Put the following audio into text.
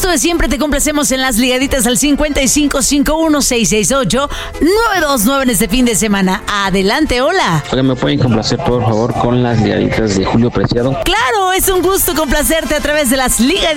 gusto de siempre, te complacemos en las ligaditas al 5551-668-929 en este fin de semana. Adelante, hola. Oiga, ¿me pueden complacer por favor con las ligaditas de Julio Preciado? Claro, es un gusto complacerte a través de las ligaditas